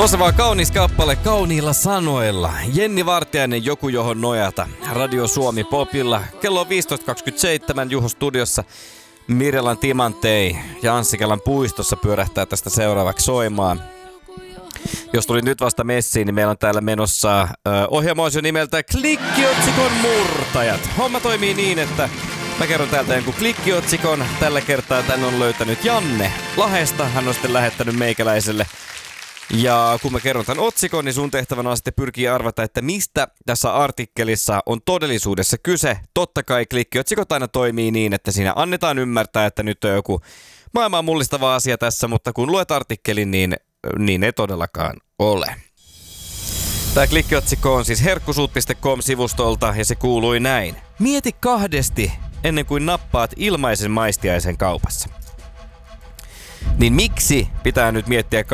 Loistavaa kaunis kappale kauniilla sanoilla. Jenni Vartiainen, Joku johon nojata. Radio Suomi Popilla. Kello on 15.27 Juho studiossa. Mirjalan Timantei ja Anssikelan puistossa pyörähtää tästä seuraavaksi soimaan. Jos tuli nyt vasta messiin, niin meillä on täällä menossa ohjelmaosio nimeltä Klikkiotsikon murtajat. Homma toimii niin, että mä kerron täältä jonkun klikkiotsikon. Tällä kertaa tän on löytänyt Janne Lahesta. Hän on sitten lähettänyt meikäläiselle. Ja kun mä kerron tämän otsikon, niin sun tehtävänä on sitten pyrkiä arvata, että mistä tässä artikkelissa on todellisuudessa kyse. Totta kai klikkiotsikot aina toimii niin, että siinä annetaan ymmärtää, että nyt on joku maailman mullistava asia tässä, mutta kun luet artikkelin, niin ei todellakaan ole. Tämä klikkiotsikko on siis herkkusuut.com-sivustolta ja se kuului näin. Mieti kahdesti ennen kuin nappaat ilmaisen maistiaisen kaupassa. Niin miksi pitää nyt miettiä